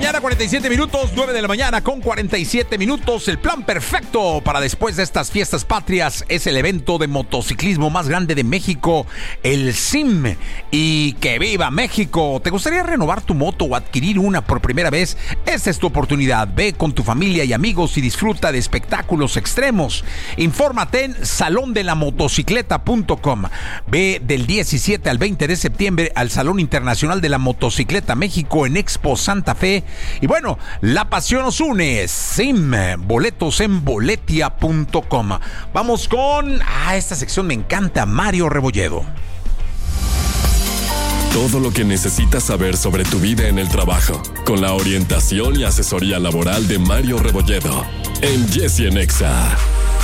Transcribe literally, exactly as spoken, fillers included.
mañana, cuarenta y siete minutos, nueve de la mañana con cuarenta y siete minutos. El plan perfecto para después de estas fiestas patrias es el evento de motociclismo más grande de México, el S I M. Y ¡que viva México! ¿Te gustaría renovar tu moto o adquirir una por primera vez? Esta es tu oportunidad. Ve con tu familia y amigos y disfruta de espectáculos extremos. Infórmate en salón de la motocicleta punto com. Ve del diecisiete al veinte de septiembre al Salón Internacional de la Motocicleta México en Expo Santa Fe. Y bueno, la pasión nos une. S I M, boletos en boletia punto com. Vamos con... Ah, esta sección me encanta, Mario Rebolledo. Todo lo que necesitas saber sobre tu vida en el trabajo, con la orientación y asesoría laboral de Mario Rebolledo, en Jessy en Exa.